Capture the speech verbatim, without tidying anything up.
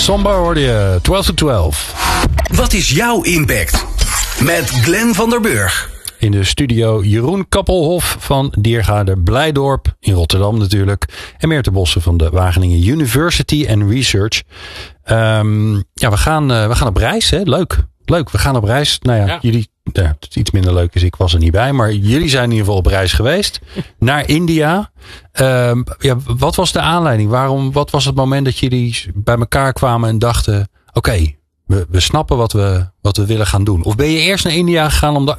Samba hoorde je, twaalf to twaalf. Wat is jouw impact? Met Glenn van der Burg. In de studio Jeroen Kappelhof van Diergaarde Blijdorp in Rotterdam natuurlijk. En Meerte Bossen van de Wageningen University and Research. Um, ja, we gaan, uh, we gaan op reis. Hè? Leuk. Leuk, we gaan op reis. Nou ja, ja. jullie... Ja, het is iets minder leuk is, ik was er niet bij. Maar jullie zijn in ieder geval op reis geweest. Naar India. Um, ja, wat was de aanleiding? Waarom, wat was het moment dat jullie bij elkaar kwamen en dachten... Oké, okay, we, we snappen wat we, wat we willen gaan doen. Of ben je eerst naar India gegaan omdat,